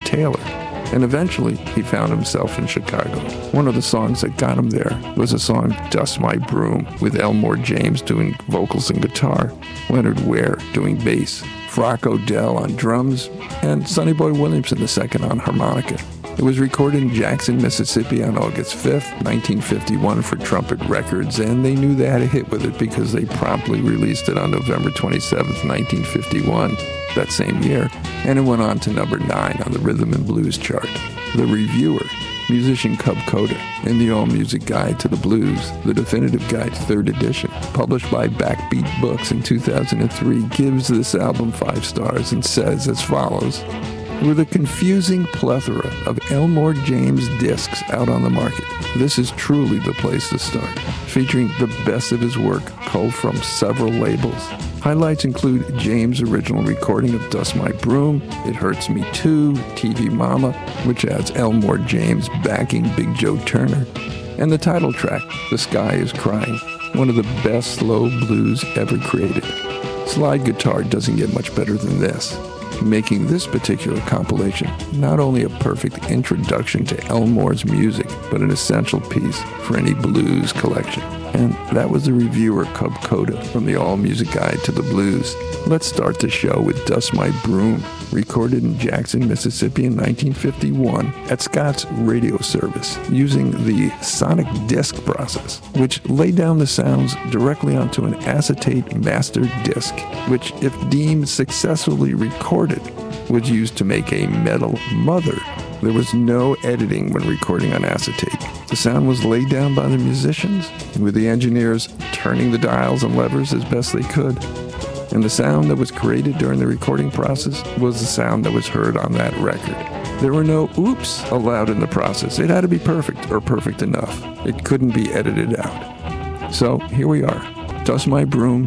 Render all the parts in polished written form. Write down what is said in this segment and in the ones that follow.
Taylor. And eventually, he found himself in Chicago. One of the songs that got him there was a song, Dust My Broom, with Elmore James doing vocals and guitar, Leonard Ware doing bass, Frock O'Dell on drums, and Sonny Boy Williamson II on harmonica. It was recorded in Jackson, Mississippi on August 5th, 1951 for Trumpet Records, and they knew they had a hit with it because they promptly released it on November 27th, 1951, that same year, and it went on to number 9 on the Rhythm and Blues chart. The Reviewer, musician Cub Coda, in the All Music Guide to the Blues, the Definitive Guide 3rd edition, published by Backbeat Books in 2003, gives this album 5 stars and says as follows: with a confusing plethora of Elmore James discs out on the market, this is truly the place to start, featuring the best of his work culled from several labels. Highlights include James' original recording of Dust My Broom, It Hurts Me Too, TV Mama, which adds Elmore James backing Big Joe Turner, and the title track, The Sky Is Crying, one of the best slow blues ever created. Slide guitar doesn't get much better than this, making this particular compilation not only a perfect introduction to Elmore's music, but an essential piece for any blues collection. And that was the reviewer Cub Coda from the All Music Guide to the Blues. Let's start the show with Dust My Broom, recorded in Jackson, Mississippi in 1951 at Scott's radio service using the sonic disc process, which laid down the sounds directly onto an acetate master disc, which, if deemed successfully recorded, was used to make a metal mother. There was no editing when recording on acetate. The sound was laid down by the musicians, with the engineers turning the dials and levers as best they could. And the sound that was created during the recording process was the sound that was heard on that record. There were no oops allowed in the process. It had to be perfect or perfect enough. It couldn't be edited out. So here we are. Dust My Broom,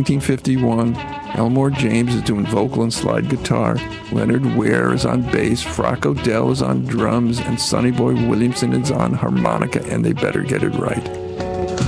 1951. Elmore James is doing vocal and slide guitar. Leonard Ware is on bass. Frock O'Dell is on drums. And Sonny Boy Williamson is on harmonica, and they better get it right.